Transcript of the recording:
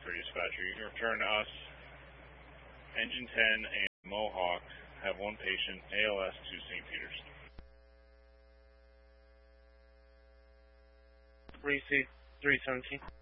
for dispatcher. You can return to us. Engine 10 and Mohawk have one patient, ALS to St. Peter's. Receive 317.